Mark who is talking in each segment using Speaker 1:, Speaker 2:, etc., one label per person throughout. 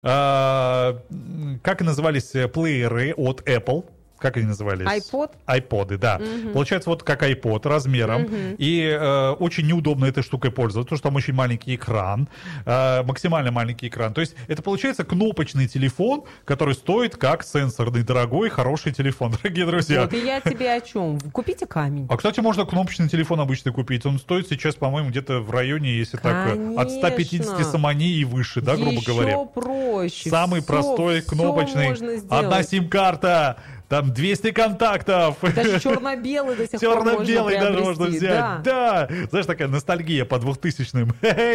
Speaker 1: Как назывались плееры от Apple? Как они назывались?
Speaker 2: iPod?
Speaker 1: iPod'ы, да. Получается, вот как iPod размером. И очень неудобно этой штукой пользоваться, потому что там очень маленький экран, максимально маленький экран. То есть это получается кнопочный телефон, который стоит как сенсорный, дорогой, хороший телефон, дорогие друзья.
Speaker 2: Вот и я тебе о чем? Купите камень.
Speaker 1: А, кстати, можно кнопочный телефон обычный купить. Он стоит сейчас, по-моему, где-то в районе, если
Speaker 2: Конечно.
Speaker 1: так, от 150 самани и выше, да, грубо говоря.
Speaker 2: Еще проще.
Speaker 1: Самый простой кнопочный.
Speaker 2: Можно сделать.
Speaker 1: Одна сим-карта. Там 200 контактов.
Speaker 2: Даже черно-белый до сих пор можно
Speaker 1: черно-белый даже
Speaker 2: приобрести.
Speaker 1: можно взять. Да. Знаешь, такая ностальгия по 2000-м.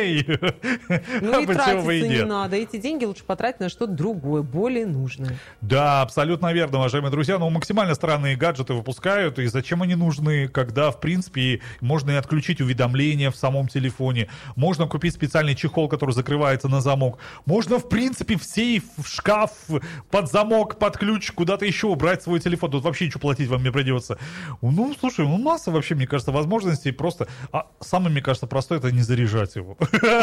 Speaker 2: Ну и тратиться не надо. Эти деньги лучше потратить на что-то другое, более нужное.
Speaker 1: Да, абсолютно верно, уважаемые друзья. Но максимально странные гаджеты выпускают. И зачем они нужны, когда, в принципе, можно и отключить уведомления в самом телефоне. Можно купить специальный чехол, который закрывается на замок. Можно, в принципе, в сейф, в шкаф, под замок, под ключ, куда-то еще убрать свой телефон, тут вообще ничего платить вам не придется. Ну, слушай, масса вообще, мне кажется, возможностей просто... А самое, мне кажется, простое — это не заряжать его.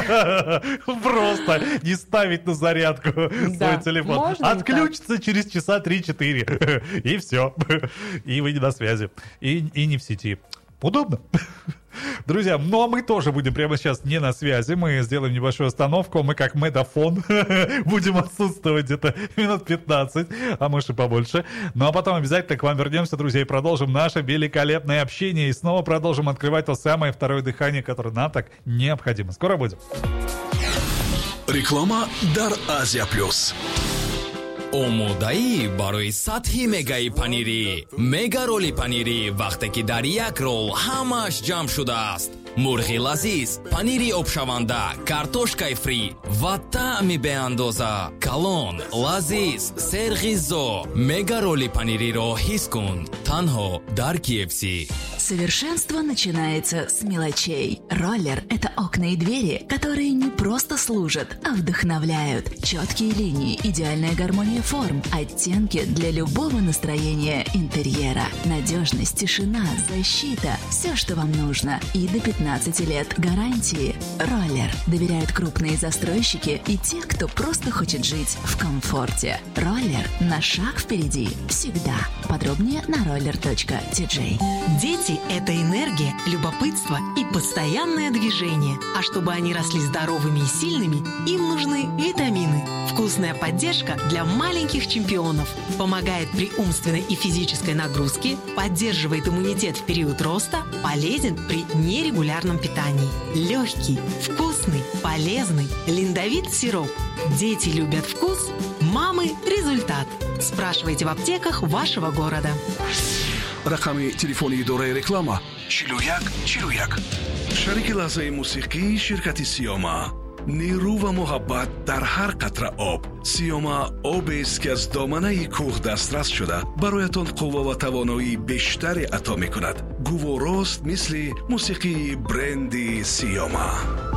Speaker 1: Просто не ставить на зарядку свой телефон. Отключится через часа 3-4. И все. И вы не на связи. И не в сети. Удобно. Друзья, ну а мы тоже будем прямо сейчас не на связи. Мы сделаем небольшую остановку. Мы как Мегафон будем отсутствовать где-то минут 15, а может и побольше. Ну а потом обязательно к вам вернемся, друзья, и продолжим наше великолепное общение. И снова продолжим открывать то самое второе дыхание, которое нам так необходимо. Скоро будем.
Speaker 3: Реклама Дар Азия Плюс.
Speaker 4: омодаӣ барои сатҳи мегаи панирӣ. Мега роли панирӣ вақте ки дар як рол ҳамааш ҷамъ шудааст. мурғи лазиз, панири обшаванда, картошкаи фри ва таъми беандоза. калон, лазиз, серғизо. Мега роли панириро ҳис кун танҳо дар KFC.
Speaker 5: Совершенство начинается с мелочей. Роллер – это окна и двери, которые не просто служат, а вдохновляют. Четкие линии, идеальная гармония форм, оттенки для любого настроения интерьера. Надежность, тишина, защита – все, что вам нужно. И до 15 лет гарантии. Роллер доверяют крупные застройщики и те, кто просто хочет жить в комфорте. Роллер на шаг впереди всегда. Подробнее на roller.tj.
Speaker 6: Дети – это энергия, любопытство и постоянное движение. А чтобы они росли здоровыми и сильными, им нужны витамины. Вкусная поддержка для маленьких чемпионов. Помогает при умственной и физической нагрузке, поддерживает иммунитет в период роста, полезен при нерегулярном питании. Легкий, вкусный, полезный. Линдовит сироп. Дети любят вкус, мамы – результат. Спрашивайте в аптеках вашего города.
Speaker 3: рақами телефони идораи реклама 4141. шарики лаҳзаи мусиқии ширкати сиёма. нерӯ ва муҳаббат дар ҳар қатра об. сиёма обест ки аз доманаи кӯҳ дастрас шуда бароятон қувва ва тавоноии бештаре ато мекунад. гуворост мисли мусиқии бренди сиёма.